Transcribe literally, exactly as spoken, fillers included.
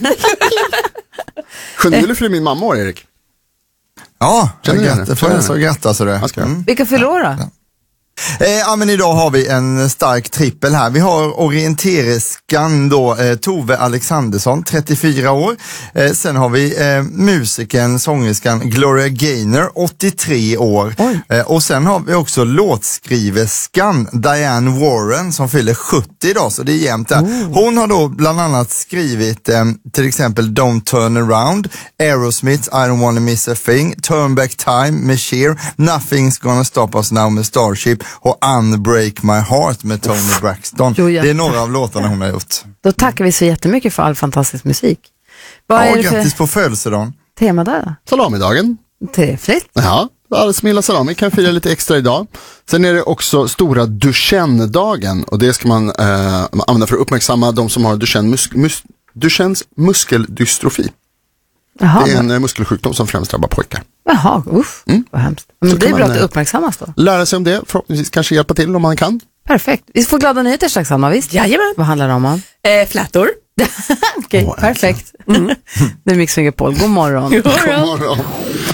sjunde juli fyller min mamma år, Erik. Ja, Känner jag gratt, får jag så gratta så det. Mm. Vilka fyller år då? Ja. Eh, ja, men idag har vi en stark trippel här. Vi har orienteriskan då, eh, Tove Alexandersson, trettiofyra år. Eh, sen har vi eh, musiken, sångerskan Gloria Gaynor, åttiotre år. Eh, och sen har vi också låtskriverskan Diane Warren som fyller sjuttio idag, så det är jämnt där. Oh. Hon har då bland annat skrivit eh, till exempel Don't Turn Around, Aerosmith, I Don't Wanna Miss a Thing, Turn Back Time med Cher, Nothing's Gonna Stop Us Now med Starship och Unbreak My Heart med Tony Braxton. Jo, det är några av låtarna hon har gjort. Då tackar vi så jättemycket för all fantastisk musik. Vad ja, är det grattis för på födelsedagen. Tema där? Salamidagen. Trevligt. Ja, Smilla salami kan fira lite extra idag. Sen är det också stora Duchenne-dagen, och det ska man eh, använda för att uppmärksamma de som har Duchenne mus- mus- Duchennes muskeldystrofi. Jaha, det är en men... muskelsjukdom som främst drabbar pojkar. Jaha, uff, mm. vad hemskt. Men så det är bra att det uppmärksammas då. Lära sig om det, förhoppningsvis kanske hjälpa till om man kan. Perfekt. Vi får glada nyheter strax, Anna, visst? Jajamän. Vad handlar det om? Eh, flätor. Okej, okay, oh, perfekt. Mm. Det är Mix Megapol. God morgon. God morgon. God morgon.